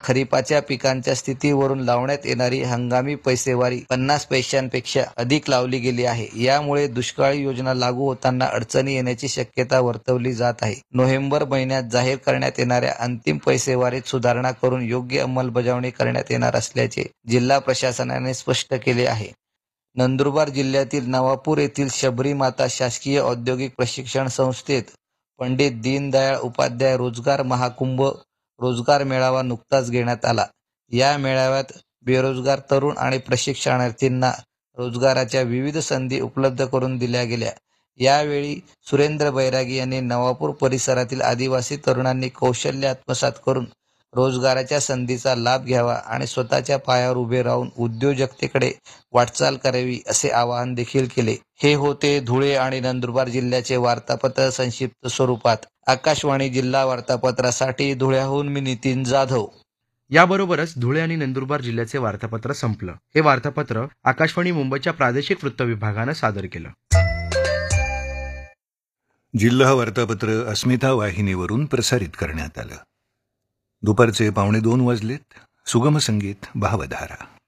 खरीपाच्या पिकांच्या स्थितीवरून लावण्यात येणारी हंगामी पैसेवारी 50 पैशांपेक्षा अधिक लावली गेली आहे. यामुळे दुष्काळी योजना लागू होताना अडचणी येण्याची शक्यता वर्तवली जात आहे. नोव्हेंबर महिन्यात जाहीर करण्यात येणाऱ्या अंतिम पैसेवारीत सुधारणा करून योग्य अंमलबजावणी करण्यात येणार असल्याचे जिल्हा प्रशासनाने स्पष्ट केले आहे. नंदुरबार जिल्ह्यातील नवापूर येथील शबरी माता शासकीय औद्योगिक प्रशिक्षण संस्थेत पंडित दीनदयाळ उपाध्याय रोजगार महाकुंभ रोजगार मेळावा नुकताच घेण्यात आला. या मेळाव्यात बेरोजगार तरुण आणि प्रशिक्षणार्थींना रोजगाराच्या विविध संधी उपलब्ध करून दिल्या गेल्या. यावेळी सुरेंद्र बैरागी यांनी नवापूर परिसरातील आदिवासी तरुणांनी कौशल्य आत्मसात करून रोजगाराच्या संधीचा लाभ घ्यावा आणि स्वतःच्या पायावर उभे राहून उद्योजकतेकडे वाटचाल करावी असे आवाहन देखील केले. हे होते धुळे आणि नंदुरबार जिल्ह्याचे वार्तापत्र संक्षिप्त स्वरूपात. आकाशवाणी जिल्हा वार्तापत्रासाठी धुळ्याहून मी नितीन जाधव. याबरोबरच धुळे आणि नंदुरबार जिल्ह्याचे वार्तापत्र संपलं. हे वार्तापत्र आकाशवाणी मुंबईच्या प्रादेशिक वृत्त विभागानं सादर केलं. जिल्हा वार्तापत्र अस्मिता वाहिनीवरून प्रसारित करण्यात आलं. दुपारचे 1:15 वाजलेत. सुगम संगीत भावधारा.